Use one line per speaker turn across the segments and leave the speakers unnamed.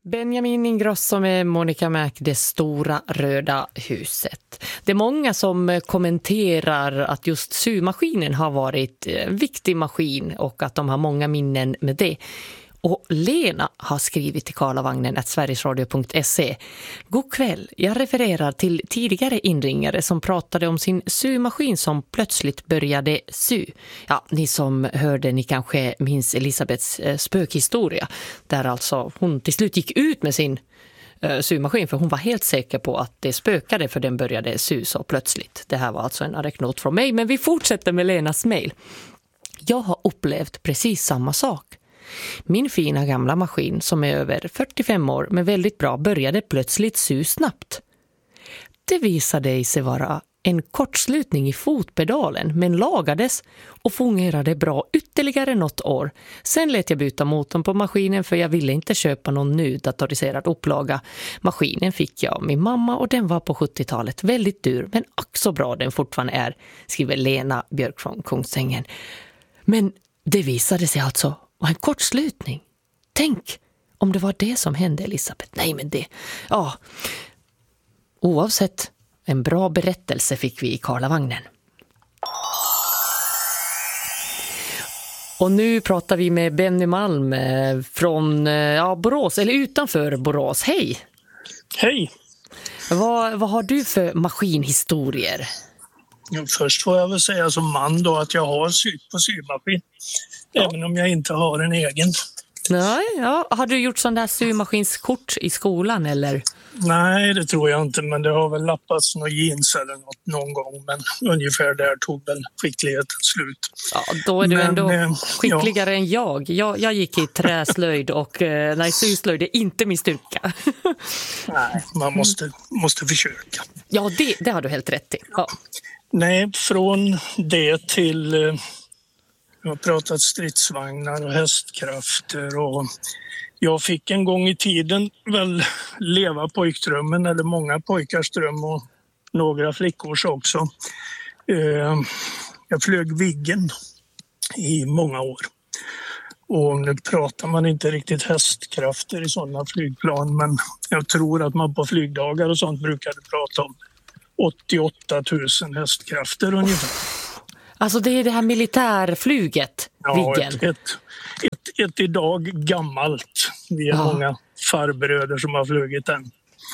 Benjamin Ingrosso med Monica Mac, Det stora röda huset. Det är många som kommenterar att just symaskinen har varit en viktig maskin och att de har många minnen med det. Och Lena har skrivit till karlavagnen@sverigesradio.se. God kväll, jag refererar till tidigare inringare som pratade om sin symaskin som plötsligt började sy. Ja, ni som hörde, ni kanske minns Elisabeths spökhistoria. Där alltså hon till slut gick ut med sin symaskin för hon var helt säker på att det spökade för den började sy så plötsligt. Det här var alltså en anekdot från mig, men vi fortsätter med Lenas mejl. Jag har upplevt precis samma sak. Min fina gamla maskin som är över 45 år men väldigt bra började plötsligt sy snabbt. Det visade sig vara en kortslutning i fotpedalen men lagades och fungerade bra ytterligare något år. Sen lät jag byta motorn på maskinen för jag ville inte köpa någon ny datoriserad upplaga. Maskinen fick jag av min mamma och den var på 70-talet väldigt dyr men också bra den fortfarande är, skriver Lena Björk från Kungsängen. Men det visade sig alltså var en kortslutning. Tänk om det var det som hände, Elisabeth. Nej, men det... Ja. Oavsett, en bra berättelse fick vi i Karlavagnen. Och nu pratar vi med Benny Malm från Borås, eller utanför Borås. Hej!
Hej!
Vad har du för maskinhistorier?
Först får jag väl säga som man då att jag har sytt på symaskin. Ja. Även om jag inte har en egen.
Nej, ja. Har du gjort sån där symaskinskort i skolan eller?
Nej, det tror jag inte, men det har väl lappats några jeans eller något någon gång. Men ungefär där tog väl skickligheten slut.
Ja, då är du ändå skickligare än jag. Jag gick i träslöjd och syslöjd är inte min styrka.
Nej, man måste försöka.
Ja, det har du helt rätt i. Ja.
Nej, från det till... Jag har pratat stridsvagnar och hästkrafter och jag fick en gång i tiden väl leva pojkdrömmen, eller många pojkars dröm och några flickors också. Jag flög Viggen i många år och nu pratar man inte riktigt hästkrafter i sådana flygplan, men jag tror att man på flygdagar och sånt brukade prata om 88 000 hästkrafter ungefär.
Alltså det är det här militärflyget, Viggen.
Ja, ett idag gammalt. Vi är många farbröder som har flugit den.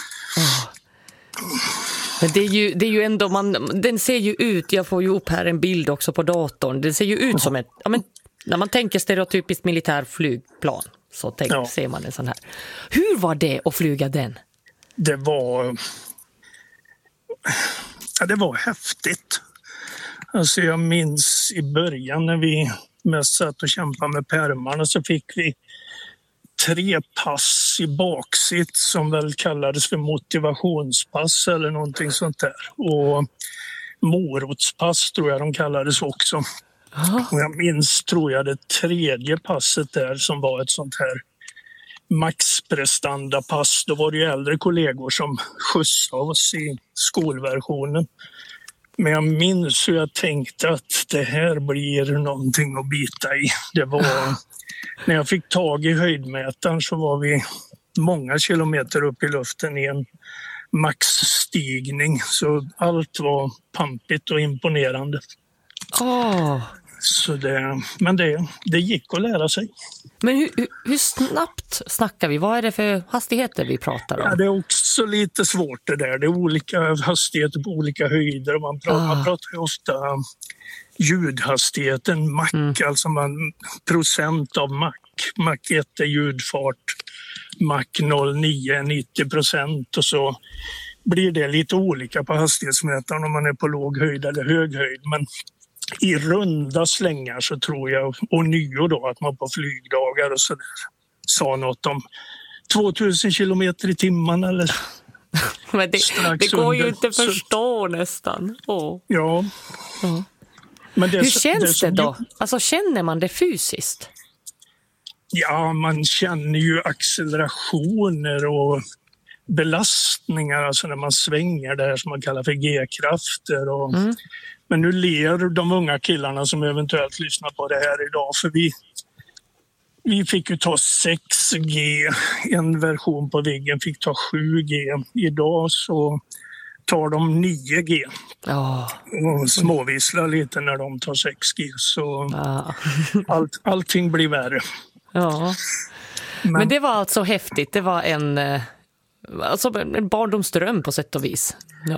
Men det är ju ändå, den ser ju ut, jag får ju upp här en bild också på datorn, den ser ju ut som ett, när man tänker stereotypiskt militärflygplan så ser man en sån här. Hur var det att flyga den?
Det var häftigt. Alltså jag minns i början när vi mest satt och kämpade med pärmarna så fick vi 3 pass i baksitt som väl kallades för motivationspass eller någonting sånt där. Och morotspass tror jag de kallades också. Och jag minns, tror jag, det 3:e passet där som var ett sånt här maxprestandapass. Då var det ju äldre kollegor som skjutsade oss i skolversionen. Men jag minns hur jag tänkte att det här blir någonting att bita i. Det var när jag fick tag i höjdmätaren så var vi många kilometer upp i luften i en maxstigning. Så allt var pampigt och imponerande. Så det gick att lära sig.
Men hur snabbt snackar vi? Vad är det för hastigheter vi pratar om?
Ja, det är också lite svårt det där. Det är olika hastigheter på olika höjder. Man pratar ju ofta ljudhastigheten, Mach, alltså procent av Mach. Mach 1 är ljudfart, Mach 0,9 är 90% och så blir det lite olika på hastighetsmätaren om man är på låg höjd eller hög höjd. Men i runda slängar så tror jag, och nio då, att man på flygdagar och så där sa något om 2000 kilometer i timmen eller...
Men det går ju inte att förstå nästan.
Ja. Men
hur känns det då? Alltså känner man det fysiskt?
Ja, man känner ju accelerationer och belastningar, alltså när man svänger, det här som man kallar för G-krafter och... Men nu ler de unga killarna som eventuellt lyssnar på det här idag, för Vi fick ju ta 6G, en version på Viggen fick ta 7G. Idag så tar de 9G och småvisslar lite när de tar 6G. Så allting blir värre.
Ja. Men det var alltså häftigt. Det var en barndomsdröm på sätt och vis.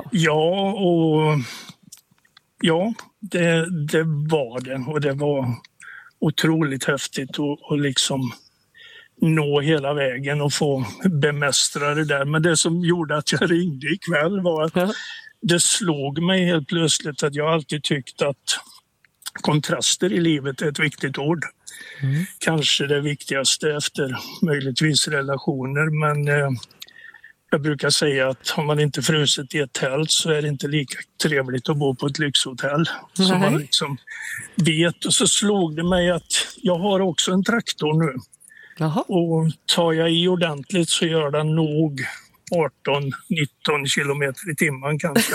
Det var det. Och det var otroligt häftigt att liksom nå hela vägen och få bemästra det där. Men det som gjorde att jag ringde ikväll var att det slog mig helt plötsligt att jag alltid tyckt att kontraster i livet är ett viktigt ord. Kanske det viktigaste efter möjligtvis relationer, men jag brukar säga att har man inte frusit i ett tält så är det inte lika trevligt att bo på ett lyxhotell. Så man liksom vet. Och så slog det mig att jag har också en traktor nu. Jaha. Och tar jag i ordentligt så gör den nog 18-19 kilometer i timmen kanske.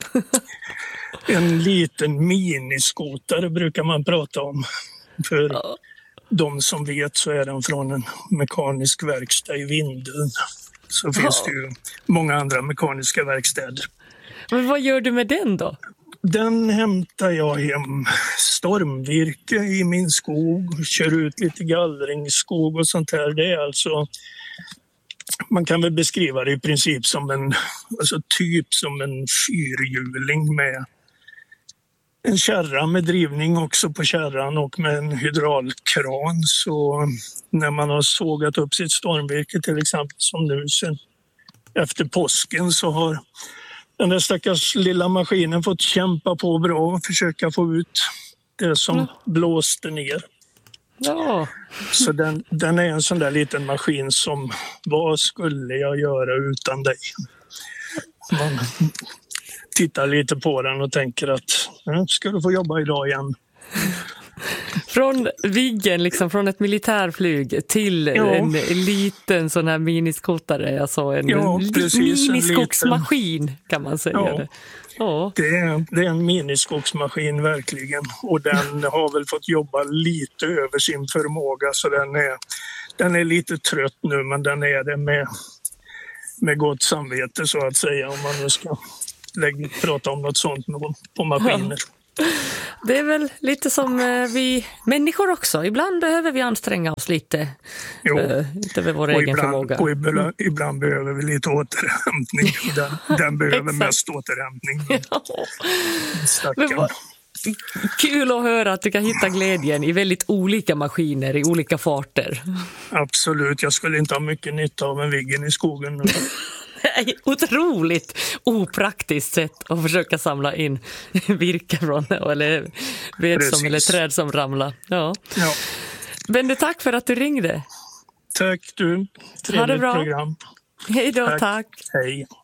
En liten miniskotare brukar man prata om. För de som vet så är den från en mekanisk verkstad i Vindeln. Så finns det ju många andra mekaniska verkstäder. Men vad gör du med den då?
Den hämtar jag hem stormvirke i min skog, kör ut lite gallringsskog och sånt här. Det är alltså, man kan väl beskriva det i princip som en fyrhjuling med en kärra med drivning också på kärran och med en hydraulkran. Så när man har sågat upp sitt stormvirke till exempel som nu sen efter påsken så har den där stackars lilla maskinen fått kämpa på bra och försöka få ut det som blåste ner. Ja. Så den är en sån där liten maskin som vad skulle jag göra utan dig? Man tittar lite på den och tänker att ska du få jobba idag igen?
Från Viggen, liksom från ett militärflyg till en liten sån här miniskotare, alltså en miniskogsmaskin kan man säga. Ja.
Det är en miniskogsmaskin verkligen, och den har väl fått jobba lite över sin förmåga, så den är lite trött nu, men den är det med gott samvete så att säga, om man nu ska prata om något sånt på maskiner.
Det är väl lite som vi människor också. Ibland behöver vi anstränga oss lite över vår egen förmåga.
Och ibland behöver vi lite återhämtning. Den behöver mest återhämtning.
Kul att höra att du kan hitta glädjen i väldigt olika maskiner, i olika farter.
Absolut, jag skulle inte ha mycket nytta av en Viggen i skogen nu.
Otroligt opraktiskt sätt att försöka samla in virke från eller vedsom eller träd som ramlar. Ja. Men tack för att du ringde.
Tack du. Trevligt program.
Hej då, tack.
Hej.